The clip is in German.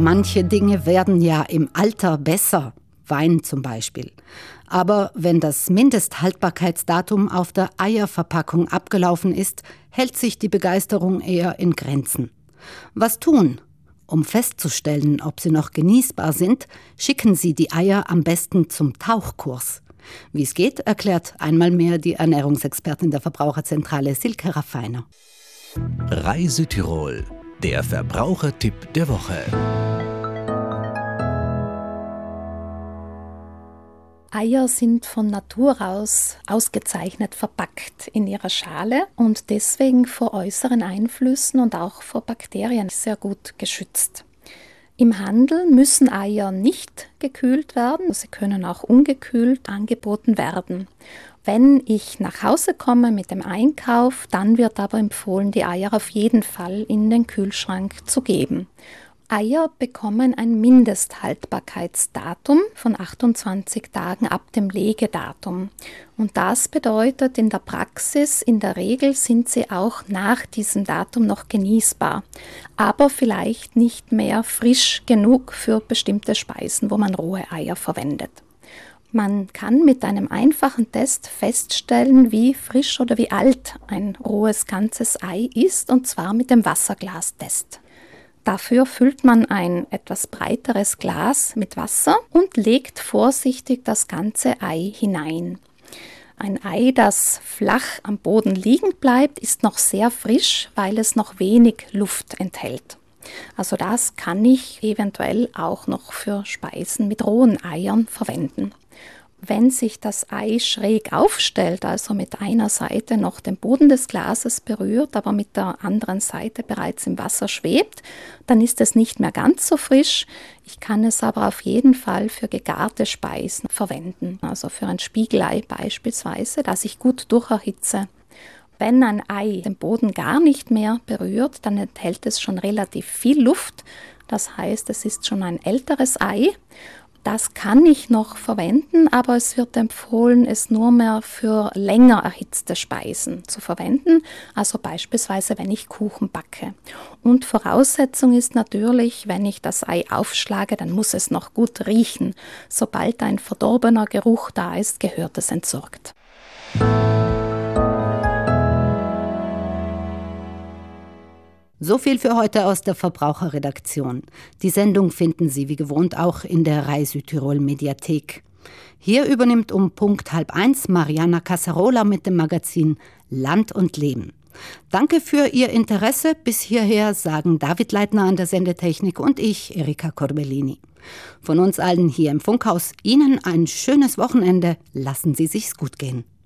Manche Dinge werden ja im Alter besser, Wein zum Beispiel. Aber wenn das Mindesthaltbarkeitsdatum auf der Eierverpackung abgelaufen ist, hält sich die Begeisterung eher in Grenzen. Was tun? Um festzustellen, ob sie noch genießbar sind, schicken Sie die Eier am besten zum Tauchkurs. Wie es geht, erklärt einmal mehr die Ernährungsexpertin der Verbraucherzentrale Silke Raffiner. Reisetirol, der Verbrauchertipp der Woche. Eier sind von Natur aus ausgezeichnet verpackt in ihrer Schale und deswegen vor äußeren Einflüssen und auch vor Bakterien sehr gut geschützt. Im Handel müssen Eier nicht gekühlt werden, sie können auch ungekühlt angeboten werden. Wenn ich nach Hause komme mit dem Einkauf, dann wird aber empfohlen, die Eier auf jeden Fall in den Kühlschrank zu geben. Eier bekommen ein Mindesthaltbarkeitsdatum von 28 Tagen ab dem Legedatum. Und das bedeutet in der Praxis, in der Regel sind sie auch nach diesem Datum noch genießbar, aber vielleicht nicht mehr frisch genug für bestimmte Speisen, wo man rohe Eier verwendet. Man kann mit einem einfachen Test feststellen, wie frisch oder wie alt ein rohes ganzes Ei ist, und zwar mit dem Wasserglastest. Dafür füllt man ein etwas breiteres Glas mit Wasser und legt vorsichtig das ganze Ei hinein. Ein Ei, das flach am Boden liegen bleibt, ist noch sehr frisch, weil es noch wenig Luft enthält. Also das kann ich eventuell auch noch für Speisen mit rohen Eiern verwenden. Wenn sich das Ei schräg aufstellt, also mit einer Seite noch den Boden des Glases berührt, aber mit der anderen Seite bereits im Wasser schwebt, dann ist es nicht mehr ganz so frisch. Ich kann es aber auf jeden Fall für gegarte Speisen verwenden, also für ein Spiegelei beispielsweise, das ich gut durcherhitze. Wenn ein Ei den Boden gar nicht mehr berührt, dann enthält es schon relativ viel Luft. Das heißt, es ist schon ein älteres Ei. Das kann ich noch verwenden, aber es wird empfohlen, es nur mehr für länger erhitzte Speisen zu verwenden, also beispielsweise, wenn ich Kuchen backe. Und Voraussetzung ist natürlich, wenn ich das Ei aufschlage, dann muss es noch gut riechen. Sobald ein verdorbener Geruch da ist, gehört es entsorgt. So viel für heute aus der Verbraucherredaktion. Die Sendung finden Sie wie gewohnt auch in der Rai Südtirol Mediathek. Hier übernimmt um Punkt 12:30 Mariana Casarola mit dem Magazin Land und Leben. Danke für Ihr Interesse. Bis hierher sagen David Leitner an der Sendetechnik und ich, Erika Corbellini. Von uns allen hier im Funkhaus Ihnen ein schönes Wochenende. Lassen Sie sich's gut gehen.